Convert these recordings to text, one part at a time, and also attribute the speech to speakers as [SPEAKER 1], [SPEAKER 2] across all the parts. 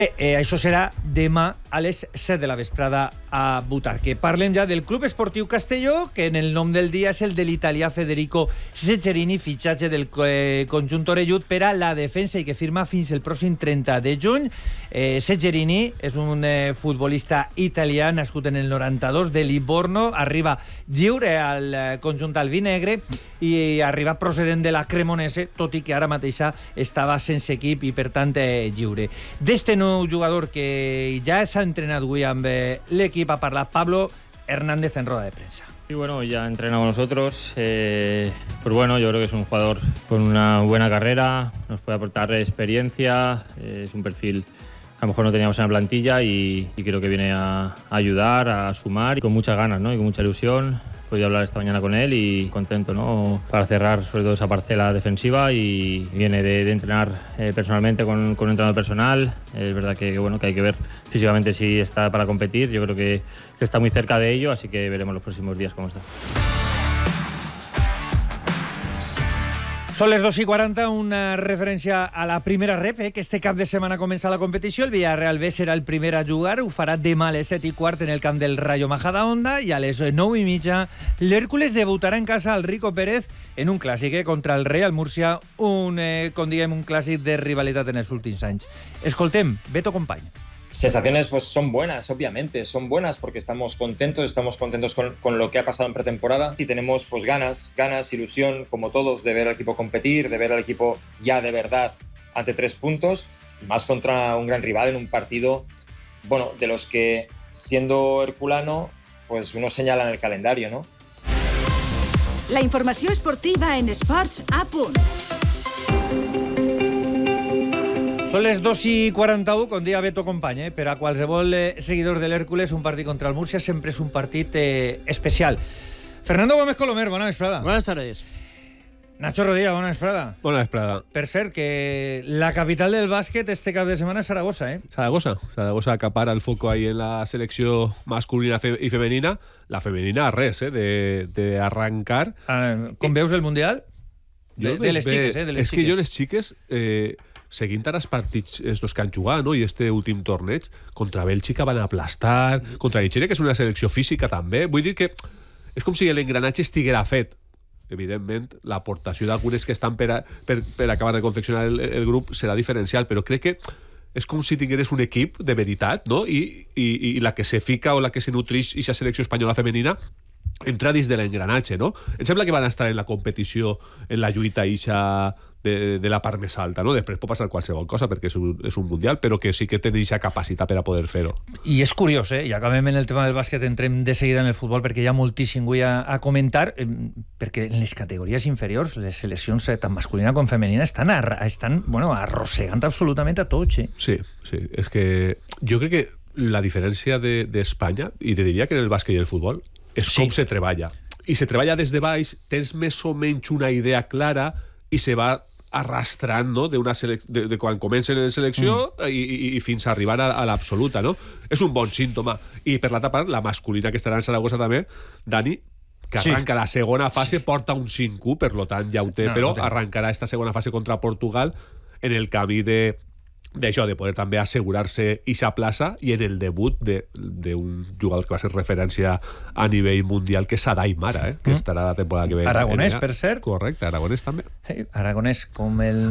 [SPEAKER 1] Això serà demà a les 7 de la vesprada a Butarque. Parlem ja del Club Esportiu Castelló, que en el nom del dia és el de l'italià Federico Secherini, fitxatge del conjunt orellut per a la defensa i que firma fins el pròxim 30 de juny. Secherini és un futbolista italià nascut en el 92 de Livorno, arriba lliure al conjunt albinegre i arriba procedent de la Cremonese, tot i que ara mateixa estava sense equip i per tant lliure. D'este nou jugador que ja s'ha entrenat avui amb l'equip ha parlat Pablo Hernández en roda de prensa.
[SPEAKER 2] Y bueno, ya ha entrenado con nosotros, pues bueno, yo creo que es un jugador con una buena carrera, nos puede aportar experiencia, es un perfil que a lo mejor no teníamos en la plantilla y creo que viene a ayudar, a sumar y con muchas ganas, ¿no? Y con mucha ilusión. He podido hablar esta mañana con él y contento, ¿no? Para cerrar sobre todo esa parcela defensiva, y viene de entrenar personalmente con un entrenador personal. Es verdad que bueno, que hay que ver físicamente si está para competir. Yo creo que está muy cerca de ello, así que veremos los próximos días cómo está.
[SPEAKER 1] Són les 2:40, una referència a la primera rep, que este cap de setmana comença la competició. El Villarreal B serà el primer a jugar, ho farà demà a les 7:15 en el camp del Rayo Majadahonda, i a les 9:30 l'Hèrcules debutarà en casa al Rico Pérez en un clàssic contra el Real Múrcia, un clàssic de rivalitat en els últims anys. Escoltem Beto Company.
[SPEAKER 3] Sensaciones pues son buenas, obviamente, son buenas porque estamos contentos con lo que ha pasado en pretemporada y tenemos pues ganas, ilusión, como todos, de ver al equipo competir, de ver al equipo ya de verdad ante 3 puntos, más contra un gran rival en un partido, bueno, de los que siendo herculano, pues uno señala en el calendario, ¿no?
[SPEAKER 4] La informació esportiva en Esports a punt.
[SPEAKER 1] Són les 2:41, com dia Beto Company. Per a qualsevol seguidor de l'Hèrcules, un partit contra el Múrcia sempre és un partit especial. Fernando Gómez Colomer, bona vesprada.
[SPEAKER 5] Buenas tardes.
[SPEAKER 1] Nacho Rodilla, bona vesprada.
[SPEAKER 6] Bona vesprada.
[SPEAKER 1] Per cert, que la capital del bàsquet este cap de setmana és Saragossa,
[SPEAKER 6] Saragossa acapara el foco ahí en la selecció masculina i femenina. La femenina, res, de arrancar.
[SPEAKER 1] Com veus el Mundial? De les xiques,
[SPEAKER 6] de les xiques. És que jo les xiques... seguint ara els partits estos que han jugat, no? I este últim torneig, contra Bèlgica van aplastar, contra Nigèria, que és una selecció física també. Vull dir que és com si l'engranatge estiguera fet. Evidentment, l'aportació d'algunes que estan per acabar de confeccionar el grup serà diferencial, però crec que és com si tingueres un equip de veritat, no? I la que se fica o la que se nutrix i la selecció espanyola femenina entra dins de l'engranatge, no? Em sembla que van estar en la competició, en la lluita ixa de la part més alta, no? Després pot passar qualsevol cosa perquè és un mundial, però que sí que tenen aquesta capacitat per a poder fer-ho.
[SPEAKER 1] I és curiós, i acabem en el tema del bàsquet, entrem de seguida en el futbol perquè hi ha moltíssim avui a comentar, perquè en les categories inferiors les seleccions tant masculina com femenina estan arrossegant absolutament a tots.
[SPEAKER 6] Sí, és que jo crec que la diferència d'Espanya, i te diria que en el bàsquet i el futbol, és com se treballa. I se treballa des de baix, tens més o menys una idea clara i se va arrastrant, no? de quan comencen en selecció i fins a arribar a l'absoluta, no? És un bon símptoma. I per l'altra part, la masculina, que estarà en Saragossa també, Dani, que arranca la segona fase, porta un 5-1, per tant ja ho té, però arrencarà esta segona fase contra Portugal en el camí d'això, de poder també assegurar-se ixa plaça, i en el debut d'un jugador que va ser referència a nivell mundial, que és Sadai Mara, que estarà la temporada que ve.
[SPEAKER 1] Aragonès, per cert.
[SPEAKER 6] Correcte, Aragonès també.
[SPEAKER 1] Aragonès, com el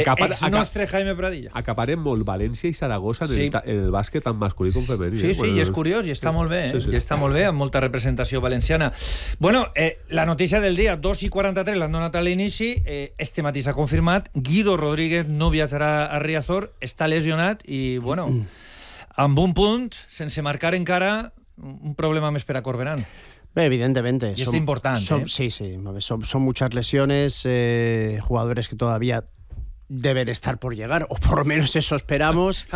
[SPEAKER 1] nostre Jaime Pradilla.
[SPEAKER 6] Acaparem molt València i Saragossa en el bàsquet tant masculí com femení.
[SPEAKER 1] Sí, i és curiós, i està molt bé, i està molt bé, amb molta representació valenciana. Bueno, la notícia del dia, 2:43, l'han donat a l'inici, este matí s'ha confirmat, Guido Rodríguez no viatjarà a Riazor, està lesionat i, bueno, amb un punt, sense marcar encara, un problema més per a Corberán.
[SPEAKER 5] Evidentemente.
[SPEAKER 1] Y es importante.
[SPEAKER 5] Sí. Son muchas lesiones, jugadores que todavía deben estar por llegar, o por lo menos eso esperamos.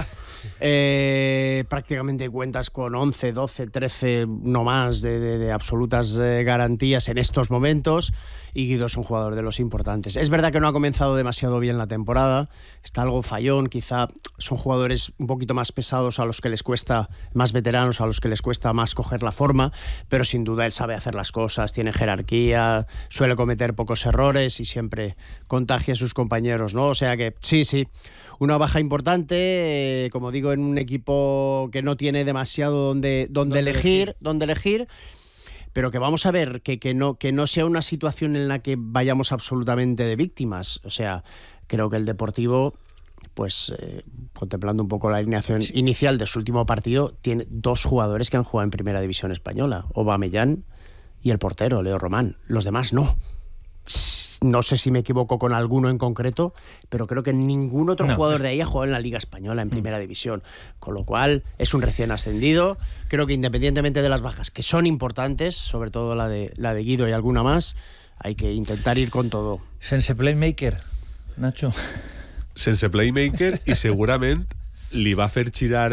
[SPEAKER 5] Prácticamente cuentas con 11, 12, 13, no más, de absolutas garantías en estos momentos, y Guido es un jugador de los importantes. Es verdad que no ha comenzado demasiado bien la temporada, está algo fallón, quizá son jugadores un poquito más pesados, a los que les cuesta, más veteranos, a los que les cuesta más coger la forma, pero sin duda él sabe hacer las cosas, tiene jerarquía, suele cometer pocos errores y siempre contagia a sus compañeros, ¿no? O sea que sí, una baja importante, como como digo, en un equipo que no tiene demasiado donde elegir, pero que vamos a ver que no sea una situación en la que vayamos absolutamente de víctimas. O sea, creo que el Deportivo, pues contemplando un poco la alineación inicial de su último partido, tiene 2 jugadores que han jugado en Primera División Española, Aubameyang y el portero, Leo Román. Los demás no. No sé si me equivoco con alguno en concreto, pero creo que ningún otro jugador de ahí ha jugado en la Liga Española, en Primera División. Con lo cual, es un recién ascendido. Creo que independientemente de las bajas, que son importantes, sobre todo la de Guido y alguna más, hay que intentar ir con todo.
[SPEAKER 1] Sense playmaker, Nacho.
[SPEAKER 6] Sense playmaker, i segurament li va fer girar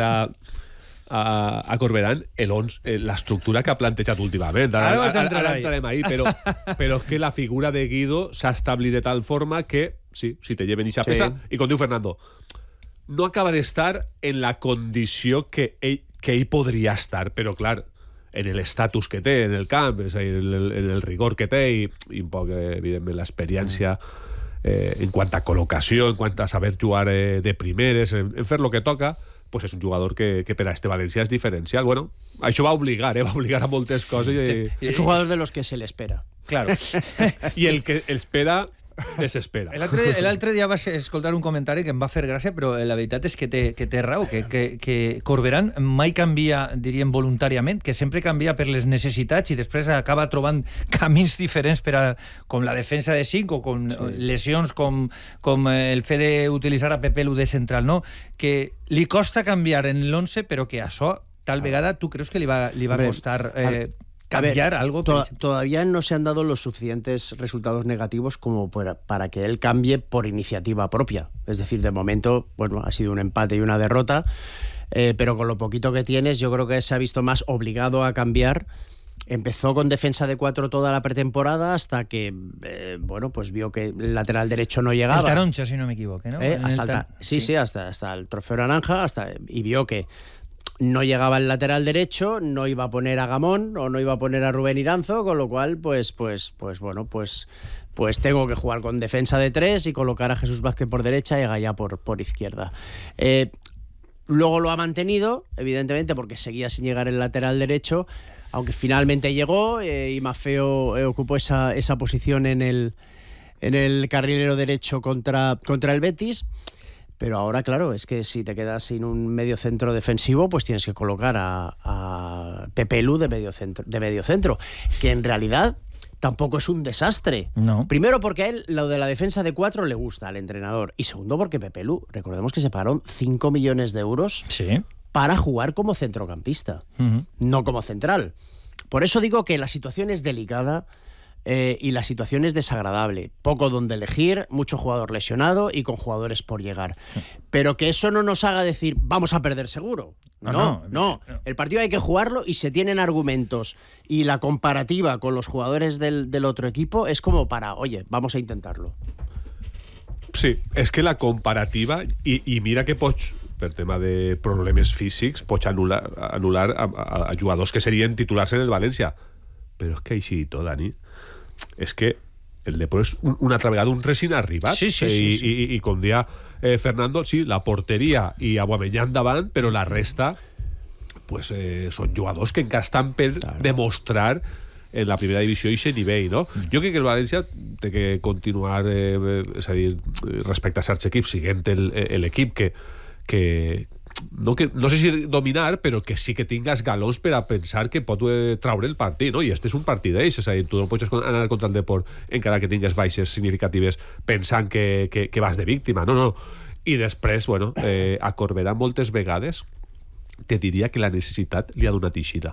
[SPEAKER 6] a Corberán l'estructura que ha plantejat últimament. Ara entrarem ahí, però és que la figura de Guido s'ha establit de tal forma que, sí, si te lleven ixa pesa, i com diu Fernando, no acaba d'estar en la condició que ell podria estar, però clar, en l'estatus que té en el camp, és a dir, en el rigor que té i un poc, evidentment, l'experiència en quant a col·locació, en quant a saber jugar de primeres, en fer lo que toca, pues és un jugador que per a este València és diferencial. Bueno, això va obligar a moltes coses.
[SPEAKER 5] És un jugador de los que se le espera.
[SPEAKER 1] Claro.
[SPEAKER 6] I el que espera desespera.
[SPEAKER 1] L'altre dia vas escoltar un comentari que em va fer gràcia, però la veritat és que té raó, que Corberán mai canvia, diríem, voluntàriament, que sempre canvia per les necessitats i després acaba trobant camins diferents com la defensa de 5 o com lesions com el fet d'utilitzar a Pepe Lu de central, no? Que li costa canviar en l'11, però que això tal vegada tu creus que li va costar cambiar algo.
[SPEAKER 5] Todavía no se han dado los suficientes resultados negativos como para que él cambie por iniciativa propia. Es decir, de momento, bueno, ha sido un empate y una derrota, pero con lo poquito que tienes, yo creo que se ha visto más obligado a cambiar. Empezó con defensa de 4 toda la pretemporada hasta que, bueno, pues vio que el lateral derecho no llegaba.
[SPEAKER 1] El Taroncha, si no me equivoco, ¿no?
[SPEAKER 5] Hasta el Trofeo Naranja, y vio que no llegaba el lateral derecho, no iba a poner a Gamón o no iba a poner a Rubén Iranzo, con lo cual, pues tengo que jugar con defensa de 3 y colocar a Jesús Vázquez por derecha y a Gallá por izquierda. Luego lo ha mantenido, evidentemente, porque seguía sin llegar el lateral derecho, aunque finalmente llegó y Maffeo ocupó esa posición en el carrilero derecho contra el Betis. Pero ahora, claro, es que si te quedas sin un medio centro defensivo, pues tienes que colocar a Pepe Lu de medio centro, que en realidad tampoco es un desastre.
[SPEAKER 1] No.
[SPEAKER 5] Primero porque a él lo de la defensa de 4 le gusta al entrenador, y segundo porque Pepe Lu, recordemos que se pagaron 5 millones de euros para jugar como centrocampista, no como central. Por eso digo que la situación es delicada. Y la situación es desagradable. Poco donde elegir, mucho jugador lesionado y con jugadores por llegar. Pero que eso no nos haga decir, vamos a perder seguro. No. El partido hay que jugarlo y se tienen argumentos. Y la comparativa con los jugadores del otro equipo es como para, oye, vamos a intentarlo.
[SPEAKER 6] Sí, és que la comparativa, i mira que pots, per tema de problemes físics, pots anul·lar a jugadors que serien titulars en el València. Però és que així i tot, Dani, és que el Depor és una altra vegada un recint arribat.
[SPEAKER 1] Sí.
[SPEAKER 6] I com deia Fernando, sí, la porteria i Aubameyang davant, però la resta pues, són jugadors que encara estan per demostrar en la primera divisió i aquest nivell, no? Jo crec que el València té que continuar, és a dir, respecte a certs equips, siguent l'equip que no sé si dominar, però que sí que tingues galons per a pensar que pot traure el partit, no? I este és un partit d'ells, és a dir, tu no pots anar contra el Depor encara que tingues baixes significatives pensant que vas de víctima, no. I després, bueno, a Corberán moltes vegades te diria que la necessitat li ha donat eixida.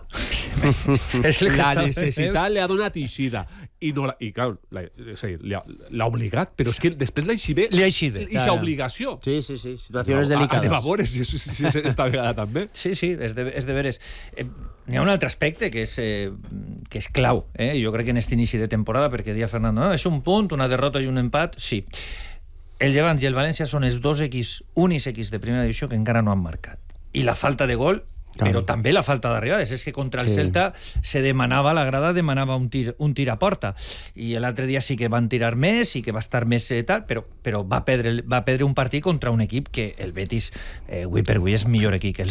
[SPEAKER 6] La necessitat li ha donat eixida. I clar, l'ha obligat, però és que després l'ha eixida. I s'ha obligació.
[SPEAKER 5] Sí, situacions delicades.
[SPEAKER 6] Anem a veure si esta vegada també.
[SPEAKER 1] Sí, és de veres. N'hi ha un altre aspecte que és clau, jo crec que en aquest inici de temporada, perquè deia Fernando, és un punt, una derrota i un empat, sí. El Llevant i el València són els 2 únics equips de primera divisió que encara no han marcat. I la falta de gol però també la falta d'arribades. És que contra el Celta se demanava, la grada demanava un tir a porta, i l'altre dia sí que van tirar més i que va estar més tal, però va perdre un partit contra un equip que el Betis avui per avui és millor equip que el